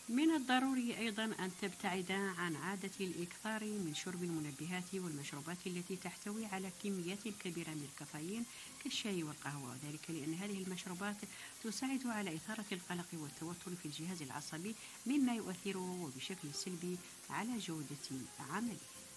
من الضروري أيضا أن تبتعد عن عادة الإكثار من شرب المنبهات والمشروبات التي تحتوي على كميات كبيرة من الكافيين كالشاي والقهوة، وذلك لأن هذه المشروبات تساعد على إثارة القلق والتوتر في الجهاز العصبي، مما يؤثر بشكل سلبي على جودة عمله.